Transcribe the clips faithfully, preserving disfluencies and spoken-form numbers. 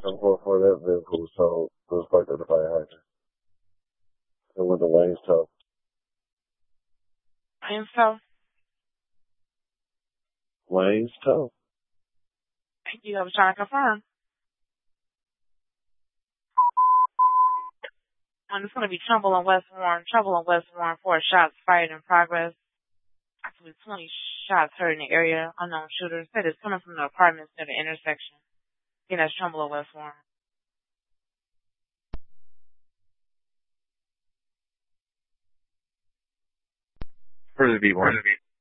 from before, before that vehicle was towed. It was parked at the fire hydrant. It went to Wayne's Tow. Wayne's Tow? Wayne's Tow. Thank you. I was trying to confirm. And it's going to be Trumbull and West Warren. Trumbull and West Warren, four shots fired in progress. Actually, twenty shots heard in the area. Unknown shooter said it's coming from the apartments near the intersection. Again, that's Trumbull and West Warren. Further B one.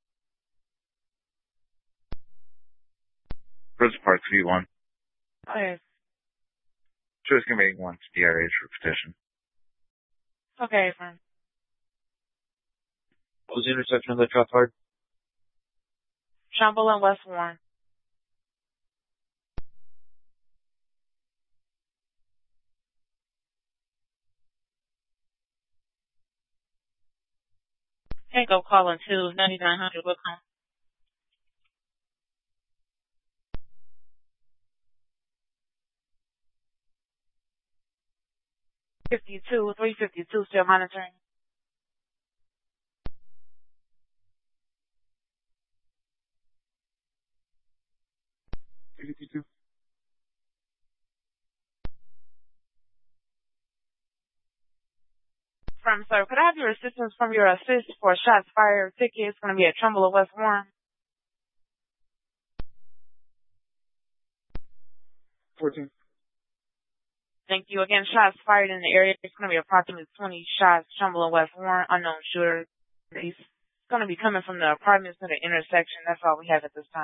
Further Parks B one. Okay. Choice Committee one to D R H for petition. Okay, friend. What was the intersection of that shot fired? Trumbull and West Warren. Okay, go calling to ninety-nine hundred Whitcomb. fifty-two, three fifty-two, still monitoring. fifty-two. From sir, could I have your assistance from your assist for shots fired ticket? It's going to be at Trumbull and West Warren. fourteen. Thank you. Again, shots fired in the area. It's going to be approximately twenty shots. Trumbull and West Warren, unknown shooter. He's going to be coming from the apartments near the intersection. That's all we have at this time.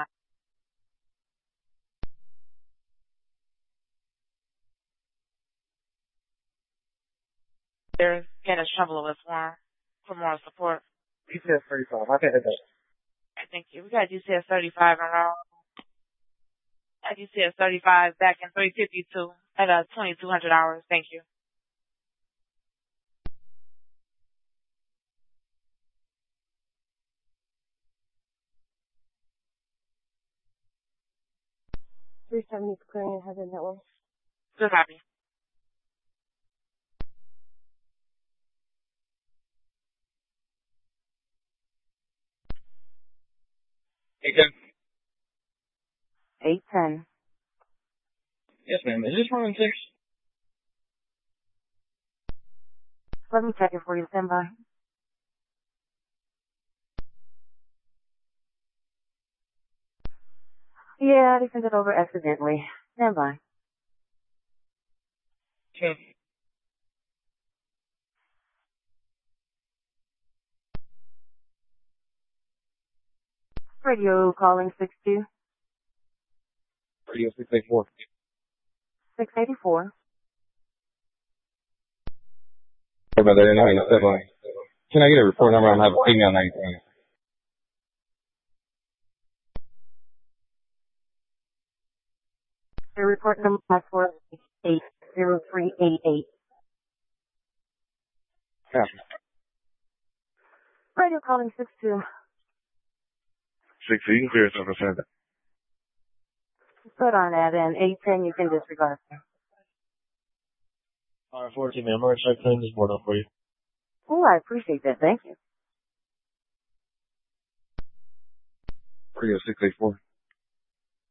There's again, it's Trumbull and West Warren for more support. D C S thirty-five. I can hit that. Okay, thank you. We got D C S thirty-five around. At D C S thirty-five back in three fifty-two at uh, twenty-two hundred hours. Thank you. three seventy for clearing and hazard network. Good copy. eight ten. eight ten. Yes, ma'am. Is this one six? Let me check it for you. Stand by. Yeah, they sent it over accidentally. Stand by. Sure. Radio calling six two. Radio six eighty-four. six eighty-four. Sorry about that. I step on. Can I get a report number on how to female nineteen? The report number is four eight zero three eight eight. Copy. Radio calling six two. Six, so you can clear yourself for center. Put on that, and eight ten you can disregard. All right, fourteen, ma'am. I'm going to start clearing this board up for you. Oh, I appreciate that. Thank you. Radio six eight four.